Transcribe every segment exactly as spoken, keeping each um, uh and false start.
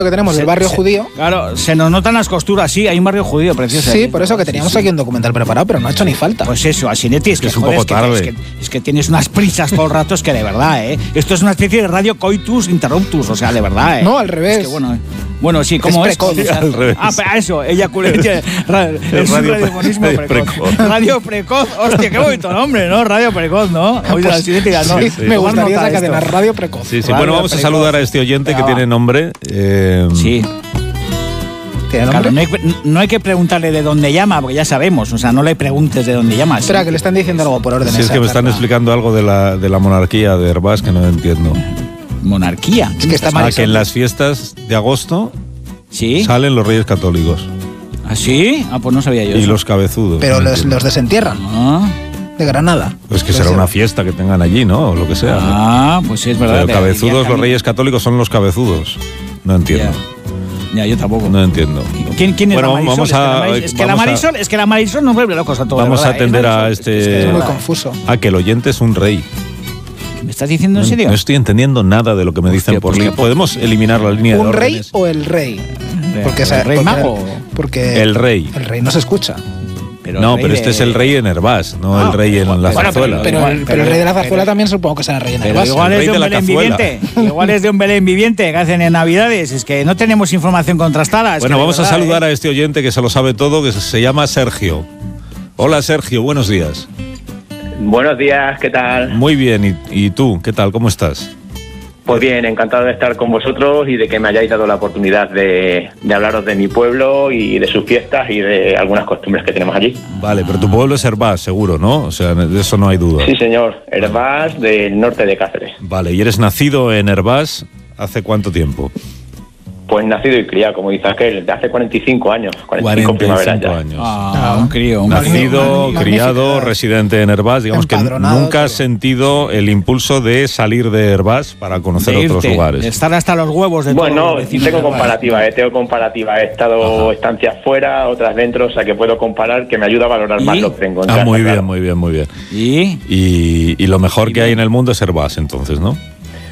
que tenemos del barrio se, judío. Claro, se nos notan las costuras, sí, hay un barrio judío precioso. Sí, aquí. por eso que teníamos sí, sí. aquí un documental preparado, pero no ha hecho ni falta. Pues eso, Asinetti, es, es que, es un joder, poco es que, tarde. Es que, es que tienes unas prisas todo el rato, es que de verdad, ¿eh? Esto es una especie de radio coitus interruptus, o sea, de verdad, ¿eh? No, al revés. Es que, bueno, bueno, sí, ¿cómo es? Precoz, o sea, al revés. Ah, eso, ella es un radiofonismo precoz. precoz. Radio precoz, hostia, qué bonito nombre, ¿no? Radio precoz, ¿no? Oye, pues, Asinetti, no, sí, sí. Me gustaría esa cadena, Radio Precoz. Sí, sí, radio bueno, vamos precoz. a saludar a este oyente que tiene nombre. Eh, sí. ¿Tiene nombre? Claro, no, hay, no hay que preguntarle de dónde llama, porque ya sabemos, o sea, no le preguntes de dónde llama. Espera, que le están diciendo algo por orden. Sí, es que me están explicando algo de la, de la monarquía de Hervás que no entiendo. ¿Monarquía? Es que está ah, que en las fiestas de agosto ¿Sí? salen los Reyes Católicos. ¿Ah, sí? Ah, pues no sabía yo Y eso. los cabezudos. Pero no los, los desentierran. Ah. De Granada. Pues que será una fiesta que tengan allí, ¿no? O lo que sea. Ah, ¿no? Pues sí, es verdad. Pero cabezudos, los Reyes Católicos son los cabezudos. No entiendo. Ya, ya yo tampoco. No entiendo. ¿Quién, quién es bueno, la Marisol? vamos a, es que la Marisol, es que la Marisol nos vuelve locos a todos. Vamos verdad, a atender ¿eh? a este. Es, que es muy confuso. A que el oyente es un rey. ¿Me estás diciendo en serio? No, no estoy entendiendo nada de lo que me dicen Hostia, por pues línea. ¿Podemos eliminar la línea de ¿Un órdenes? rey o el rey? Porque, ¿El rey porque, mago? Porque el rey. El rey no se escucha. Pero no, pero este de... es el rey en Hervás, no ah, el rey en la bueno, zarzuela. Pero, pero, pero, pero el rey de la zarzuela también supongo que será el rey en Hervás. Igual es de un Belén viviente. Igual es de un Belén viviente que hacen en Navidades. Es que no tenemos información contrastada. Bueno, vamos verdad, a saludar ¿eh? a este oyente que se lo sabe todo, que se llama Sergio. Hola Sergio, buenos días. Buenos días, ¿qué tal? Muy bien, ¿y, y tú? ¿Qué tal? ¿Cómo estás? Pues bien, encantado de estar con vosotros y de que me hayáis dado la oportunidad de, de hablaros de mi pueblo y de sus fiestas y de algunas costumbres que tenemos allí. Vale, pero tu pueblo es Hervás, seguro, ¿no? O sea, de eso no hay duda. Sí, señor, Hervás, del norte de Cáceres. Vale, ¿y eres nacido en Hervás hace cuánto tiempo? Pues nacido y criado, como dice aquel, de hace cuarenta y cinco años, cuarenta y cinco primaveras ya. años. Ah, un crío. Un Nacido, magnífico, criado, residente en Hervás. Digamos que nunca has sentido el impulso de salir de Hervás para conocer de irte, otros lugares. De estar hasta los huevos de Bueno, todos los vecinos tengo de Hervás. comparativa, eh, tengo comparativa. He estado Ajá. estancias fuera, otras dentro, o sea que puedo comparar, que me ayuda a valorar ¿Y? más lo que tengo en Ah, casa, muy claro. bien, muy bien, muy bien. ¿Y? Y, y lo mejor que hay en el mundo es Hervás, entonces, ¿no?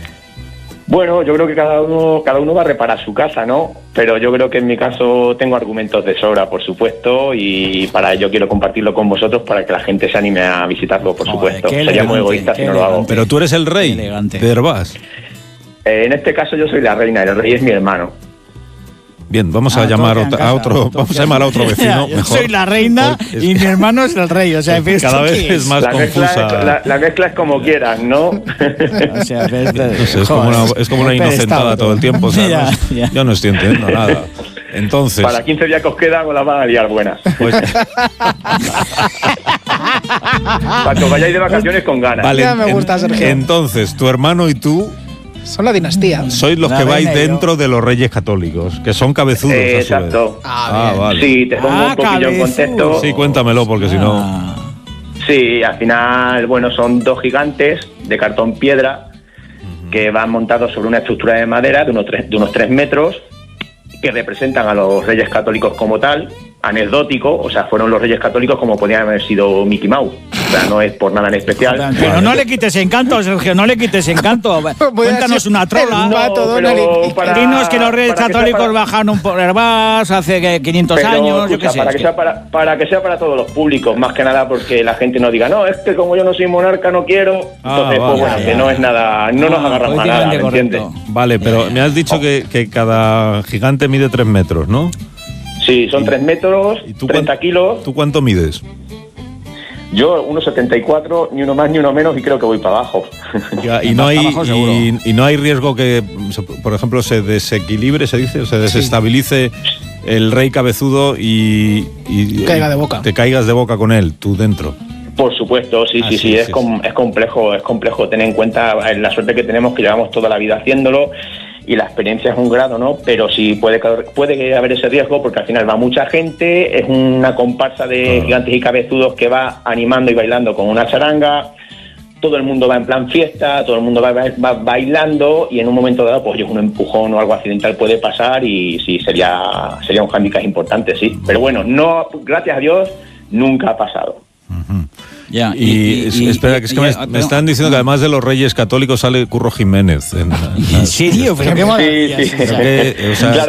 Bueno, yo creo que cada uno cada uno va a reparar su casa, ¿no? Pero yo creo que en mi caso tengo argumentos de sobra, por supuesto, y para ello quiero compartirlo con vosotros para que la gente se anime a visitarlo, por Joder, supuesto. qué Sería muy elegante, egoísta si qué no lo hago. elegante. Pero tú eres el rey Qué elegante. de Hervás. Eh, en este caso yo soy la reina, el rey es mi hermano. Bien, vamos a Ah, llamar todos otra- en a casa, otro, todos vamos a en llamar a casa. otro vecino. Yo mejor. soy la reina Porque es- y mi hermano es el rey. O sea, ¿esto cada qué vez es más La mezcla, confusa. es, la, la mezcla es como quieras, ¿no? O sea, pero esto- No sé, es como una, es como una Joder, inocentada está todo el tiempo. O sea, Ya, no- ya. yo no estoy entendiendo nada. Entonces, Para quince días que os quedan os las van a liar buenas. pues, Para que os vayáis de vacaciones con ganas. vale, Ya me en- gusta, Sergio. entonces, tu hermano y tú Son la dinastía. sois los La que vais reina y yo. dentro de los Reyes Católicos, que son cabezudos. Eh, a su vez. exacto. Ah, vale. Sí, te pongo Ah, un poquillo en cabezudo. contexto. Sí, cuéntamelo, porque si no. Ah. Sí, al final, bueno, son dos gigantes de cartón piedra que van montados sobre una estructura de madera de unos tres, de unos tres metros que representan a los Reyes Católicos como tal, anecdótico, o sea, fueron los Reyes Católicos como podían haber sido Mickey Mouse. O sea, no es por nada en especial. Pero no le quites encanto, Sergio, no le quites encanto. Cuéntanos una trola. el pato No, Donald pero y- para- Dinos que los Reyes para que sea Católicos para- bajaron por Hervás hace que quinientos Pero, años, yo escucha, qué sé. para, es que que- sea para, para que sea para todos los públicos, más que nada porque la gente no diga, no, es que como yo no soy monarca no quiero. Ah, Entonces, vale. pues bueno, Ya, que ya. no es nada, no nos Ah, agarramos a nada, ¿me políticamente entiendes? correcto. Vale, pero me has dicho que, que cada gigante mide tres metros, ¿no? Sí, son tres metros, ¿Y tú treinta cuán- kilos. ¿Tú cuánto mides? Yo, uno setenta y cuatro, ni uno más ni uno menos, y creo que voy para abajo. Ya, y no hay abajo seguro. y, y no hay riesgo que, por ejemplo, se desequilibre, se dice, o se desestabilice el rey cabezudo y, y- Caiga de boca. te caigas de boca con él, tú dentro. Por supuesto, sí, Ah, sí, sí, sí, es, sí, com- es complejo, es complejo tener en cuenta eh, la suerte que tenemos, que llevamos toda la vida haciéndolo, y la experiencia es un grado, ¿no? Pero sí puede, ca- puede haber ese riesgo porque al final va mucha gente, es una comparsa de Claro. gigantes y cabezudos que va animando y bailando con una charanga, todo el mundo va en plan fiesta, todo el mundo va, va- va bailando y en un momento dado, pues un empujón o algo accidental puede pasar y sí, sería, sería un hándicap importante, sí. Pero bueno, no, gracias a Dios, nunca ha pasado. Ujú. Ya, y, y- y- espera, y- que es que y- me, pero- me están diciendo que además de los Reyes Católicos sale Curro Jiménez. En, ¿En serio? Pero qué maravilla. Sí, sí. o sea. que, o sea, Claro,